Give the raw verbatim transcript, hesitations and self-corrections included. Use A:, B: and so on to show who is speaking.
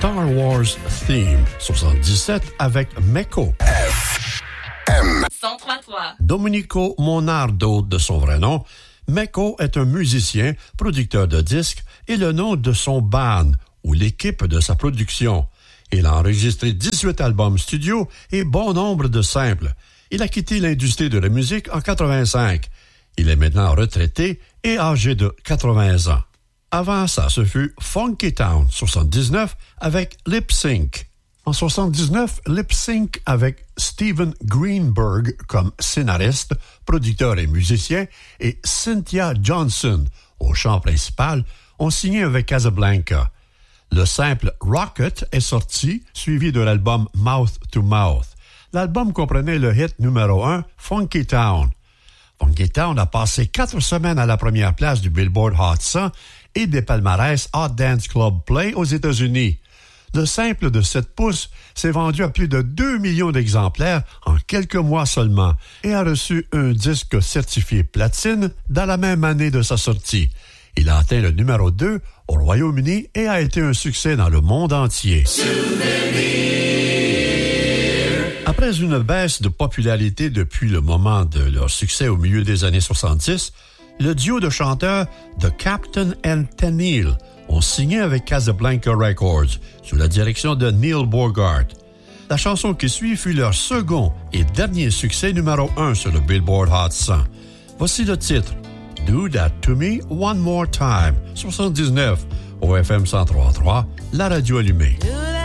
A: Star Wars Theme. soixante-dix-sept avec Mecco.
B: F M
C: cent trois trois.
A: Domenico Monardo de son vrai nom, Mecco est un musicien, producteur de disques et le nom de son band ou l'équipe de sa production. Il a enregistré dix-huit albums studio et bon nombre de simples. Il a quitté l'industrie de la musique en quatre-vingt-cinq. Il est maintenant retraité et âgé de quatre-vingts ans. Avant ça, ce fut Funky Town, soixante-dix-neuf, avec Lip Sync. En soixante-dix-neuf, Lip Sync avec Steven Greenberg comme scénariste, producteur et musicien, et Cynthia Johnson, au chant principal, ont signé avec Casablanca. Le simple Rocket est sorti, suivi de l'album Mouth to Mouth. L'album comprenait le hit numéro un, Funky Town. Funky Town a passé quatre semaines à la première place du Billboard Hot cent et des palmarès Hot Dance Club Play aux États-Unis. Le simple de sept pouces s'est vendu à plus de deux millions d'exemplaires en quelques mois seulement et a reçu un disque certifié platine dans la même année de sa sortie. Il a atteint le numéro deux au Royaume-Uni et a été un succès dans le monde entier. Après une baisse de popularité depuis le moment de leur succès au milieu des années soixante-dix, le duo de chanteurs The Captain and Tennille ont signé avec Casablanca Records sous la direction de Neil Bogart. La chanson qui suit fut leur second et dernier succès numéro un sur le Billboard Hot cent. Voici le titre, Do That To Me One More Time, soixante-dix-neuf, au F M cent trois point trois, la radio allumée.